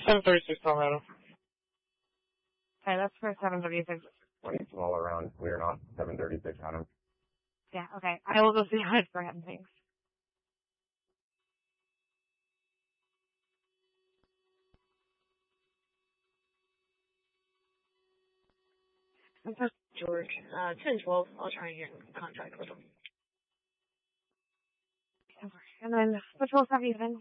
736 Colorado. Okay, that's for 736. It's all around clear, not 736 Adam. Yeah, okay. I will go see how it's for him, thanks. And for George, 1012, I'll try and get in contact with him. And then Patrol 77.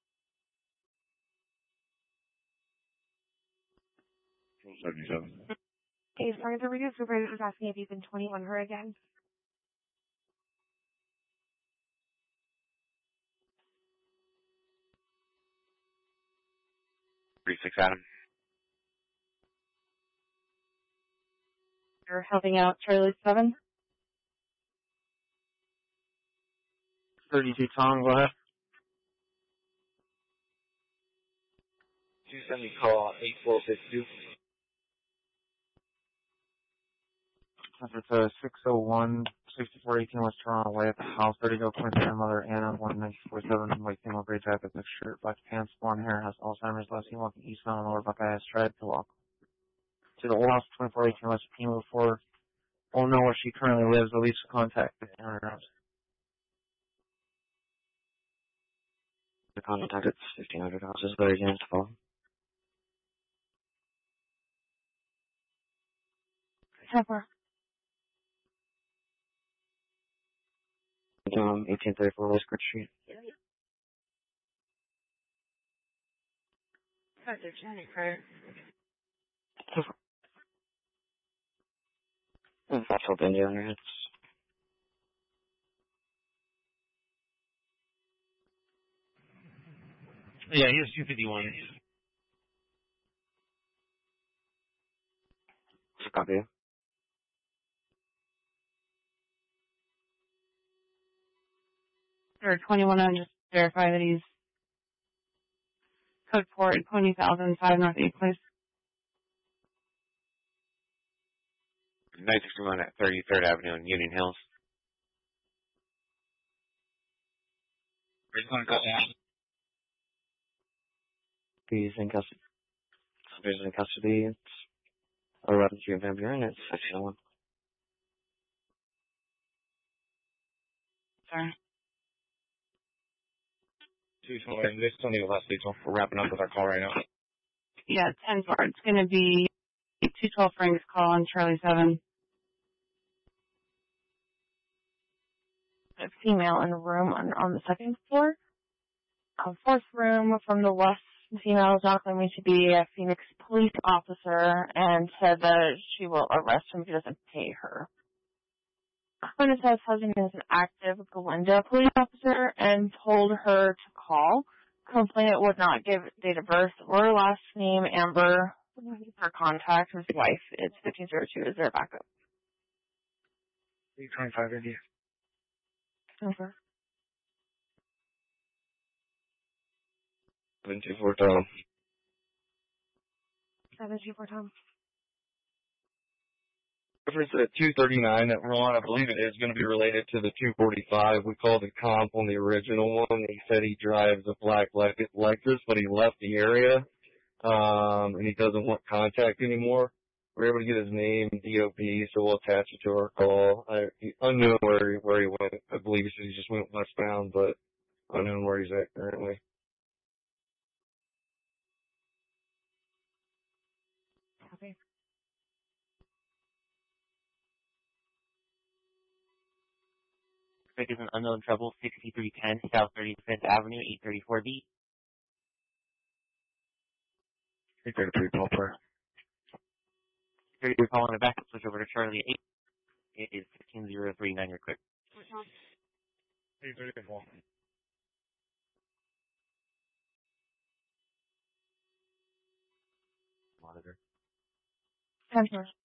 Patrol 77. Okay, sorry, the radio supervisor was asking if you can 21 her again. 36 Adam. You're helping out Charlie 7. 32 Tom, go ahead. 270 call 8462. It's 601, 6418 West Toronto Way at the house. 30 go point to mother Anna, 1947, white female, gray jacket, black shirt, black pants, blonde hair, has Alzheimer's, left knee, walking eastbound on lower Buckeye, stride to walk. To the old house, 2418 West Pima before. We'll know where she currently lives, at least contact 1500 house. The contact at 1500 houses, but again, to call. 1834 West Court Street. Dr. Jenny Prayer. That's all been doing it. Yeah, he was 251. Copy. Or 21 and just verify that he's code port 20,005 Northeast Place. 961 at 33rd Avenue in Union Hills. We're just going to cut down. He's in custody. He's in custody. It's 11 June Van Buren. It's 1601. Sorry. 220. They still need a last detail. We're wrapping up with our call right now. Yeah, 10-4. It's going to be 212 Frank's call on Charlie 7. A female in a room on the second floor. Fourth room from the west, the female is not claiming to be a Phoenix police officer and said that she will arrest him if he doesn't pay her. Witness' husband is an active Glenda police officer and told her to call. Complainant would not give date of birth or last name. Amber, her contact, his wife. It's 1502. Is there a backup? 325 India. Over. 724 Tom. 724 Tom. Reference at 239 that we're on, I believe it is going to be related to the 245. We called the comp on the original one. He said he drives a black Lexus, but he left the area, and he doesn't want contact anymore. We were able to get his name, DOP, so we'll attach it to our call. Unknown where he went. I believe he said he just went westbound, but unknown where he's at currently. Okay. Is an unknown trouble, 6310 South 35th Avenue, 834B. 833 Paul Prayer. 33 calling it back, switch over to Charlie 8. It is 15039, you're quick. 830 Paul. Monitor. 10-4.